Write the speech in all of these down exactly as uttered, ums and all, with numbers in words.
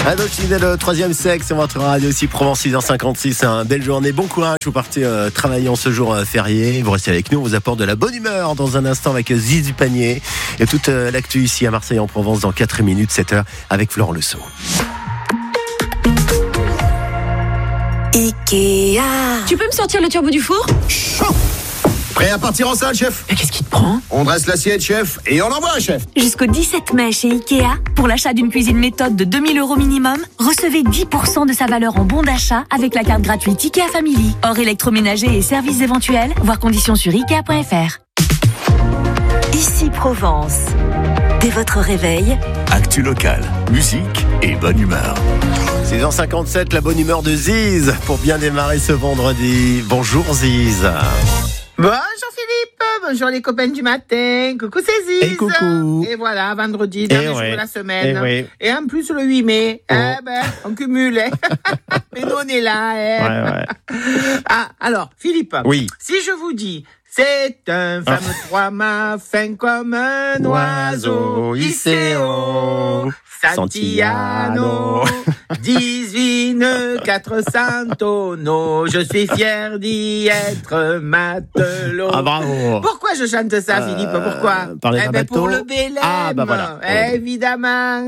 Indochine, le troisième sexe sur votre radio aussi, Provence six heures cinquante-six. Une belle journée, bon courage, vous partez euh, travailler en ce jour euh, férié. Vous restez avec nous, on vous apporte de la bonne humeur dans un instant avec Ziz du Panier. Et toute euh, l'actu ici à Marseille en Provence dans quatre minutes, sept heures avec Florent Lesso. Ikea. Tu peux me sortir le turbo du four ? Chaud. Prêt à partir en salle, chef ? Mais qu'est-ce qui te prend ? On dresse l'assiette, chef, et on envoie, chef. Jusqu'au dix-sept mai chez Ikea, pour l'achat d'une cuisine méthode de deux mille euros minimum, recevez dix pour cent de sa valeur en bon d'achat avec la carte gratuite Ikea Family. Hors électroménager et services éventuels, voir conditions sur ikea point f r. Ici Provence. Dès votre réveil, actu locale, musique et bonne humeur. six heures cinquante-sept, la bonne humeur de Ziz pour bien démarrer ce vendredi. Bonjour Ziz. Bonjour Philippe, bonjour les copains du matin, coucou c'est Ziz. Et coucou. Et voilà, vendredi, dernier jour ouais. de la semaine. Et, ouais. Et en plus le huit mai, Oh. eh ben, on cumule. Hein. Mais nous on est là. Hein. Ouais, ouais. Ah, alors Philippe, Oui. si je vous dis, c'est un fameux Ah. trois-mâts fin comme un oiseau, Iseo, Santillano, dix-huit nœuds, quatre cents tonneaux, je suis fier d'y être matelot. Ah bravo. Pourquoi je chante ça, Euh, Philippe? Pourquoi? parler Eh d'un ben, pour bateau. le Bélème. Ah, bah voilà. Évidemment.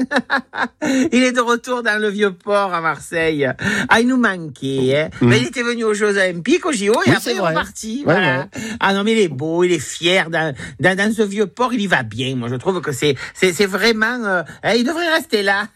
Il est de retour dans le Vieux-Port à Marseille. Ah, il nous manquait, hein. Mm. Mais il était venu aux Jeux Olympiques, au J O, et Oui, après c'est il est vrai. reparti. Ouais, voilà. ouais. Ah non, mais il est beau, il est fier. Dans, dans, dans ce Vieux-Port, il y va bien. Moi, je trouve que c'est, c'est, c'est vraiment, euh, hein, il devrait rester là.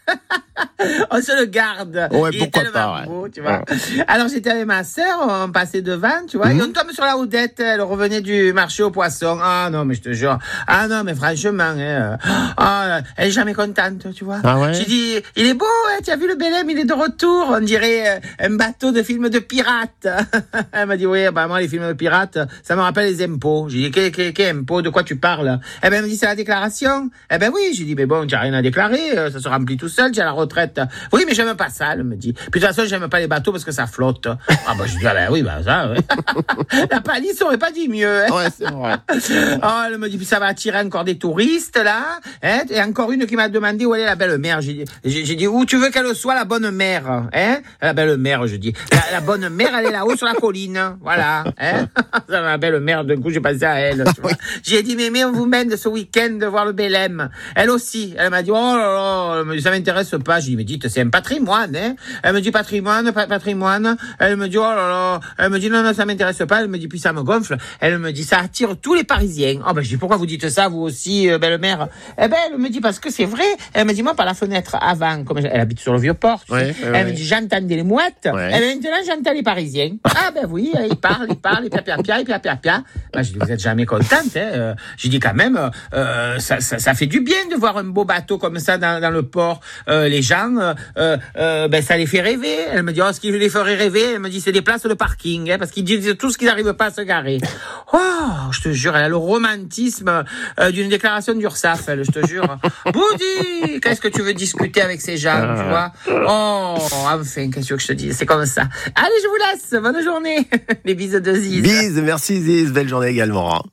On se le garde. Ouais, il pourquoi est tellement pas, ouais. beau, tu vois. Alors, j'étais avec ma sœur, on passait devant, tu vois, Mm. et on tombe sur la Odette, elle revenait du marché aux poissons. Ah non, mais je te jure. Ah non, mais franchement, hein, ah, elle est jamais contente, tu vois. Ah ouais. J'ai dit, il est beau, hein, tu as vu le Bélème, il est de retour. On dirait euh, un bateau de film de pirates. Elle m'a dit, oui, bah, moi, les films de pirates, ça me rappelle les impôts. J'ai dit, quel, quel, quel impôt, de quoi tu parles? Eh ben, elle me dit, c'est la déclaration. Eh ben oui, j'ai dit, mais bon, tu n'as rien à déclarer, euh, ça se remplit tout seul, tu as la retraite. Oui, mais j'aime pas ça, elle me dit. Puis de toute façon, j'aime pas les bateaux parce que ça flotte. Ah bah, je dis, ah ben oui, bah ça, ouais. La palisse aurait pas dit mieux, hein. Ouais, c'est vrai. Oh, elle me dit, puis ça va attirer encore des touristes, là. Hein, et encore une qui m'a demandé où elle est la belle-mère. J'ai dit, j'ai, j'ai dit, où tu veux qu'elle soit, la bonne mère? Hein? La belle-mère, je dis. La, la bonne mère, elle est là-haut sur la colline. Voilà. Hein? La belle-mère, d'un coup, j'ai pensé à elle. Tu vois. J'ai dit, mais, mais on vous mène ce week-end de voir le Bélème. Elle aussi. Elle m'a dit, oh là là, elle me dit, ça m'intéresse pas. J'ai dit, mais dites, c'est un patrimoine, hein? Elle me dit, patrimoine, pa- patrimoine. Elle me dit, oh là là. Elle me dit, non, non, ça m'intéresse pas. Elle me dit, puis ça me gonfle. Elle me dit, ça attire tous les Parisiens. Oh ben, je dis, pourquoi vous dites ça, vous aussi, euh, belle-mère? Eh ben, elle me dit, parce que c'est vrai. Elle me dit, moi, par la fenêtre, avant, comme elle habite sur le Vieux-Port, tu Ouais, sais, ouais, elle ouais. me dit, j'entendais les mouettes. Ouais. Et maintenant, j'entends les Parisiens. Ah ben oui, ils parlent, ils parlent, ils pia, pia, pia, ils pia, pia, pia. Ben, je dis, vous êtes jamais contente, hein? Euh, J'ai dit, quand même, euh, ça, ça, ça fait du bien de voir un beau bateau comme ça dans, dans le port. Euh, les gens, euh, euh, ben, ça les fait rêver. Elle me dit, oh, ce qui les ferait rêver, elle me dit, c'est des places de parking, hein, parce qu'ils disent tout ce qu'ils n'arrivent pas à se garer. Oh, je te jure, elle a le romantisme euh, d'une déclaration d'URSSAF, elle, je te jure. Boudi, qu'est-ce que tu veux discuter avec ces gens, tu vois? Oh, enfin, qu'est-ce que je te dis? C'est comme ça. Allez, je vous laisse. Bonne journée. Les bises de Ziz. Bise, merci Ziz, belle journée également. Hein.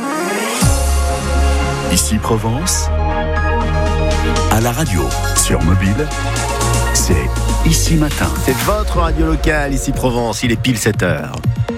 Ici Provence, à la radio, sur mobile, c'est Ici Matin. C'est votre radio locale ici Provence, il est pile sept heures.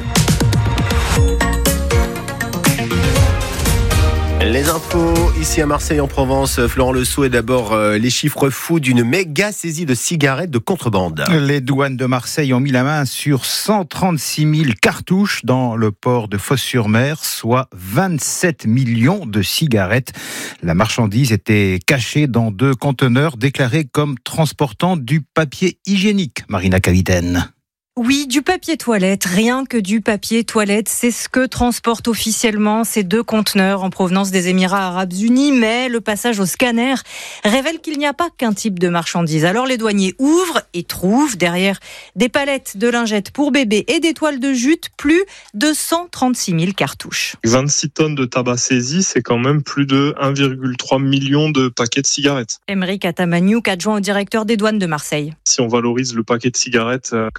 Les infos ici à Marseille en Provence, Florent Lesso, et d'abord euh, les chiffres fous d'une méga saisie de cigarettes de contrebande. Les douanes de Marseille ont mis la main sur cent trente-six mille cartouches dans le port de Fos-sur-Mer, soit vingt-sept millions de cigarettes. La marchandise était cachée dans deux conteneurs déclarés comme transportant du papier hygiénique. Marina Cavitaine. Oui, du papier toilette, rien que du papier toilette, c'est ce que transportent officiellement ces deux conteneurs en provenance des Émirats Arabes Unis, mais le passage au scanner révèle qu'il n'y a pas qu'un type de marchandise. Alors les douaniers ouvrent et trouvent derrière des palettes de lingettes pour bébés et des toiles de jute plus de cent trente-six mille cartouches. vingt-six tonnes de tabac saisi, c'est quand même plus de un virgule trois million de paquets de cigarettes. Émeric Atamagnouk, adjoint au directeur des douanes de Marseille. Si on valorise le paquet de cigarettes que vous pouvez acheter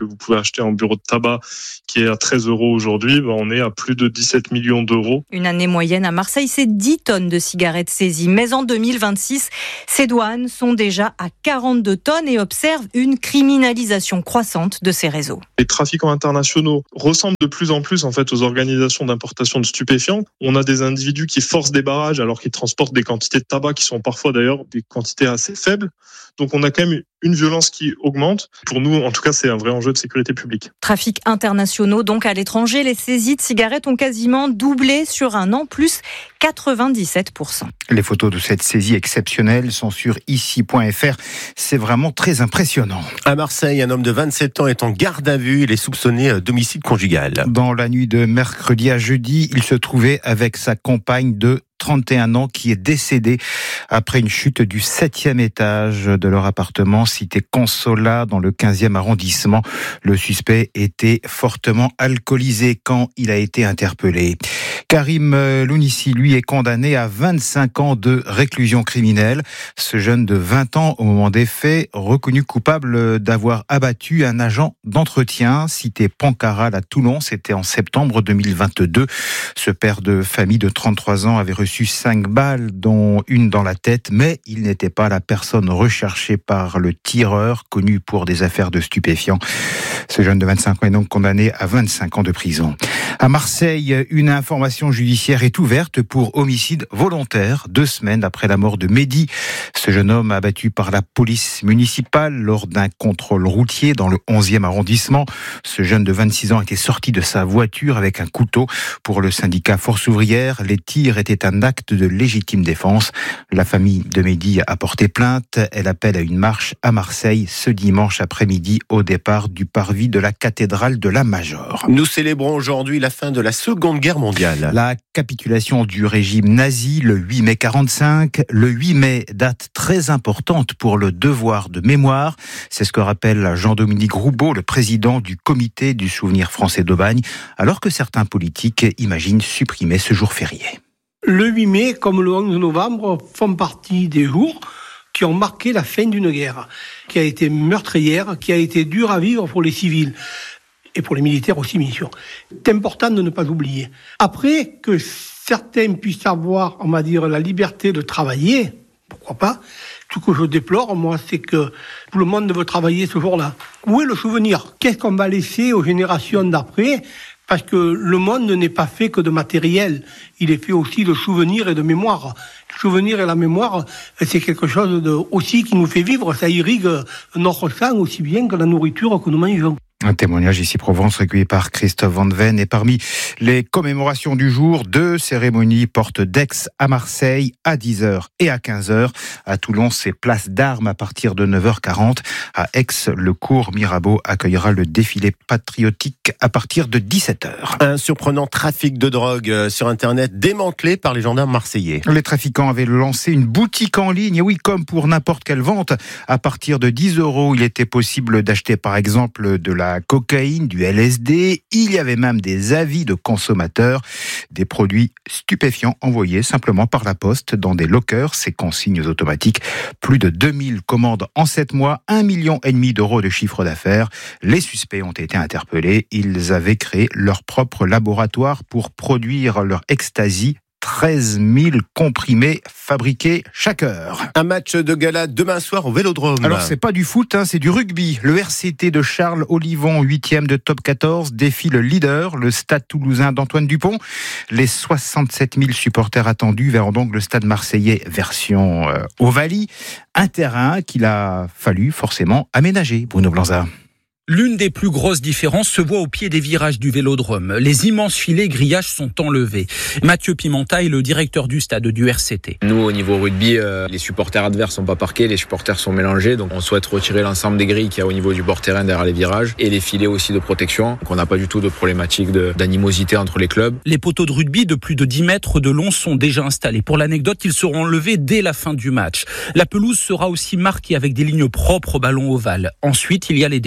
acheter un bureau de tabac qui est à treize euros aujourd'hui, ben on est à plus de dix-sept millions d'euros. Une année moyenne à Marseille, c'est dix tonnes de cigarettes saisies. Mais en deux mille vingt-six, ces douanes sont déjà à quarante-deux tonnes et observent une criminalisation croissante de ces réseaux. Les trafiquants internationaux ressemblent de plus en plus en fait aux organisations d'importation de stupéfiants. On a des individus qui forcent des barrages alors qu'ils transportent des quantités de tabac qui sont parfois d'ailleurs des quantités assez faibles. Donc on a quand même une violence qui augmente. Pour nous, en tout cas, c'est un vrai enjeu de sécurité publique. Trafic internationaux, donc à l'étranger, les saisies de cigarettes ont quasiment doublé sur un an, plus quatre-vingt-dix-sept pour cent. Les photos de cette saisie exceptionnelle sont sur ici point f r. C'est vraiment très impressionnant. À Marseille, un homme de vingt-sept ans est en garde à vue. Il est soupçonné d'homicide conjugal. Dans la nuit de mercredi à jeudi, il se trouvait avec sa compagne de trente et un ans qui est décédée après une chute du septième étage de leur appartement cité Consola dans le quinzième arrondissement. Le suspect était fortement alcoolisé quand il a été interpellé. Karim Lounissi, lui, est condamné à vingt-cinq ans de réclusion criminelle. Ce jeune de vingt ans, au moment des faits, reconnu coupable d'avoir abattu un agent d'entretien cité Pancaral à Toulon. C'était en septembre deux mille vingt-deux. Ce père de famille de trente-trois ans avait reçu cinq balles, dont une dans la tête, mais il n'était pas la personne recherchée par le tireur, connu pour des affaires de stupéfiants. Ce jeune de vingt-cinq ans est donc condamné à vingt-cinq ans de prison. À Marseille, une information judiciaire est ouverte pour homicide volontaire, deux semaines après la mort de Mehdi. Ce jeune homme abattu par la police municipale lors d'un contrôle routier dans le onzième arrondissement. Ce jeune de vingt-six ans était sorti de sa voiture avec un couteau. Pour le syndicat Force ouvrière, les tirs étaient un acte de légitime défense. La famille de Mehdi a porté plainte. Elle appelle à une marche à Marseille ce dimanche après-midi au départ du parvis de la cathédrale de la Major. Nous célébrons aujourd'hui la fin de la Seconde Guerre mondiale. La capitulation du régime nazi le huit mai quarante-cinq. Le huit mai, date très importante pour le devoir de mémoire. C'est ce que rappelle Jean-Dominique Roubaud, le président du comité du souvenir français d'Aubagne, alors que certains politiques imaginent supprimer ce jour férié. Le huit mai, comme le onze novembre, font partie des jours qui ont marqué la fin d'une guerre, qui a été meurtrière, qui a été dure à vivre pour les civils. Et pour les militaires aussi, bien sûr. C'est important de ne pas oublier. Après, que certains puissent avoir, on va dire, la liberté de travailler, pourquoi pas. Ce que je déplore, moi, c'est que tout le monde veut travailler ce jour-là. Où est le souvenir ? Qu'est-ce qu'on va laisser aux générations d'après ? Parce que le monde n'est pas fait que de matériel. Il est fait aussi de souvenirs et de mémoire. Le souvenir et la mémoire, c'est quelque chose de, aussi qui nous fait vivre. Ça irrigue notre sang aussi bien que la nourriture que nous mangeons. Un témoignage ici Provence recueilli par Christophe Van Ven. Et parmi les commémorations du jour, deux cérémonies porte d'Aix à Marseille à dix heures et à quinze heures. À Toulon, c'est place d'armes à partir de neuf heures quarante. À Aix, le cours Mirabeau accueillera le défilé patriotique à partir de dix-sept heures. Un surprenant trafic de drogue sur Internet démantelé par les gendarmes marseillais. Les trafiquants avaient lancé une boutique en ligne. Et oui, comme pour n'importe quelle vente, à partir de dix euros, il était possible d'acheter par exemple de la cocaïne, du L S D. Il y avait même des avis de consommateurs, des produits stupéfiants envoyés simplement par la poste dans des lockers, ces consignes automatiques. Plus de deux mille commandes en sept mois, un million et demi d'euros de chiffre d'affaires. Les suspects ont été interpellés. Ils avaient créé leur propre laboratoire pour produire leur ecstasy. treize mille comprimés fabriqués chaque heure. Un match de gala demain soir au Vélodrome. Alors c'est pas du foot, hein, c'est du rugby. Le R C T de Charles Olivon, huitième de top quatorze, défie le leader, le stade toulousain d'Antoine Dupont. Les soixante-sept mille supporters attendus verront donc le stade marseillais version euh, Ovalie. Un terrain qu'il a fallu forcément aménager, Bruno Blanza. L'une des plus grosses différences se voit au pied des virages du Vélodrome. Les immenses filets grillages sont enlevés. Mathieu Pimenta est le directeur du stade du R C T. Nous, au niveau rugby, euh, les supporters adverses sont pas parqués, les supporters sont mélangés. Donc on souhaite retirer l'ensemble des grilles qu'il y a au niveau du bord terrain derrière les virages et les filets aussi de protection. Donc on n'a pas du tout de problématique de, d'animosité entre les clubs. Les poteaux de rugby de plus de dix mètres de long sont déjà installés. Pour l'anecdote, ils seront enlevés dès la fin du match. La pelouse sera aussi marquée avec des lignes propres au ballon ovale. Ensuite, il y a les détails.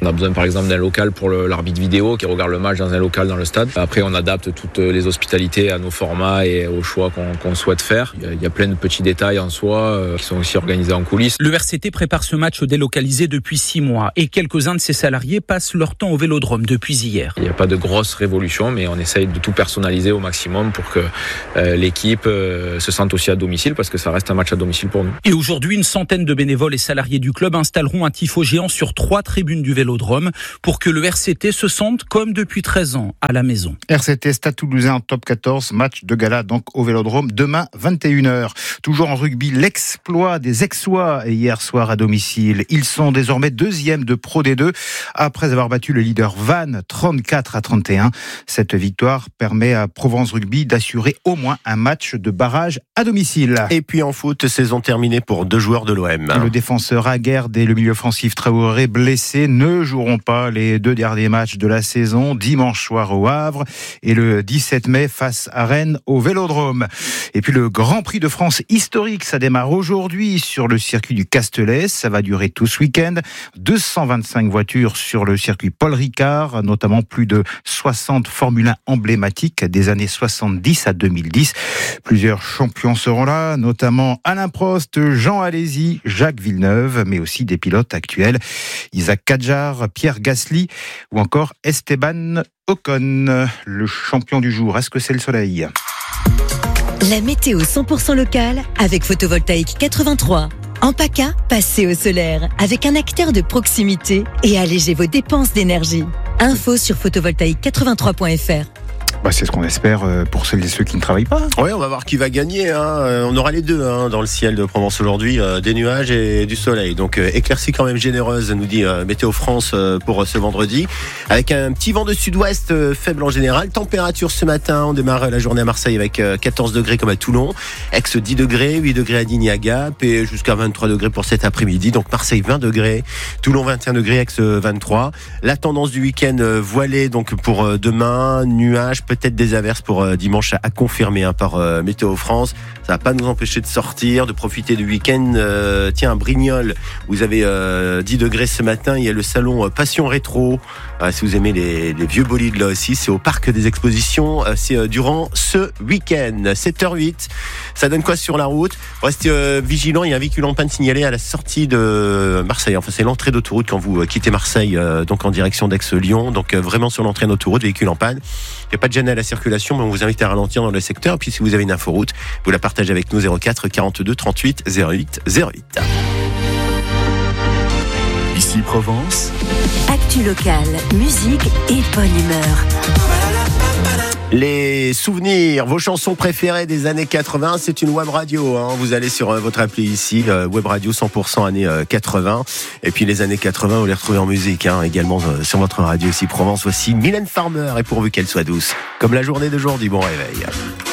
On a besoin par exemple d'un local pour le, l'arbitre vidéo qui regarde le match dans un local dans le stade. Après, on adapte toutes les hospitalités à nos formats et aux choix qu'on, qu'on souhaite faire. Il y, a, il y a plein de petits détails en soi euh, qui sont aussi organisés en coulisses. Le R C T prépare ce match délocalisé depuis six mois et quelques-uns de ses salariés passent leur temps au Vélodrome depuis hier. Il n'y a pas de grosse révolution, mais on essaye de tout personnaliser au maximum pour que euh, l'équipe euh, se sente aussi à domicile, parce que ça reste un match à domicile pour nous. Et aujourd'hui, une centaine de bénévoles et salariés du club installeront un tifo géant sur trois tribunes du Vélodrome pour que le R C T se sente comme depuis treize ans à la maison. R C T Stade Toulousain en top quatorze, match de gala donc au Vélodrome demain vingt et une heures. Toujours en rugby, l'exploit des Aixois hier soir à domicile. Ils sont désormais deuxième de Pro D deux après avoir battu le leader Vannes trente-quatre à trente et un. Cette victoire permet à Provence Rugby d'assurer au moins un match de barrage à domicile. Et puis en foot, saison terminée pour deux joueurs de l'O M. Le défenseur Aguerd et le milieu offensif Traoré blessés ne joueront pas les deux derniers matchs de la saison, dimanche soir au Havre et le dix-sept mai face à Rennes au Vélodrome. Et puis le Grand Prix de France historique, ça démarre aujourd'hui sur le circuit du Castellet. Ça va durer tout ce week-end. deux cent vingt-cinq voitures sur le circuit Paul Ricard, notamment plus de soixante Formule un emblématiques des années soixante-dix à deux mille dix. Plusieurs champions seront là, notamment Alain Prost, Jean Alesi, Jacques Villeneuve, mais aussi des pilotes actuels, Isaac Kadjar, Pierre Gasly ou encore Esteban Ocon. Le champion du jour, est-ce que c'est le soleil ? La météo cent pour cent locale avec Photovoltaïque quatre-vingt-trois. En PACA, passez au solaire avec un acteur de proximité et allégez vos dépenses d'énergie. Info sur photovoltaïque quatre-vingt-trois point f r. Bah, c'est ce qu'on espère pour celles et ceux qui ne travaillent pas. Oui, on va voir qui va gagner. Hein. On aura les deux hein, dans le ciel de Provence aujourd'hui, euh, des nuages et du soleil. Donc euh, éclaircie quand même généreuse, nous dit euh, Météo France euh, pour ce vendredi. Avec un petit vent de sud-ouest euh, faible en général. Température ce matin, on démarre la journée à Marseille avec euh, quatorze degrés comme à Toulon. Aix dix degrés, huit degrés à Digne et à Gap et jusqu'à vingt-trois degrés pour cet après-midi. Donc Marseille vingt degrés, Toulon vingt et un degrés, Aix vingt-trois. La tendance du week-end euh, voilée donc pour euh, demain, nuages, peut-être des averses pour euh, dimanche à confirmer hein, par euh, Météo France. Ça va pas nous empêcher de sortir, de profiter du week-end. Euh, tiens, à Brignoles, vous avez euh, dix degrés ce matin. Il y a le salon euh, Passion Rétro. Euh, si vous aimez les, les vieux bolides là aussi, c'est au Parc des Expositions. Euh, c'est euh, durant ce week-end. sept heures huit. Ça donne quoi sur la route ? Restez euh, vigilants. Il y a un véhicule en panne signalé à la sortie de Marseille. Enfin, c'est l'entrée d'autoroute quand vous euh, quittez Marseille, euh, donc en direction d'Aix-Lyon. Donc euh, vraiment sur l'entrée d'autoroute, véhicule en panne. Il n'y a pas de gêne à la circulation, mais on vous invite à ralentir dans le secteur. Et puis si vous avez une inforoute, vous la partagez avec nous zéro quatre quarante-deux trente-huit zéro huit zéro huit. Ici Provence. Actu locale, musique et bonne humeur. Les souvenirs, vos chansons préférées des années quatre-vingts, c'est une web radio. Hein. Vous allez sur euh, votre appli ici, euh, web radio cent pour cent années euh, quatre-vingts. Et puis les années quatre-vingts, vous les retrouvez en musique, hein, également euh, sur votre radio ici Provence. Voici Mylène Farmer et pourvu qu'elle soit douce, comme la journée d'aujourd'hui. Bon réveil.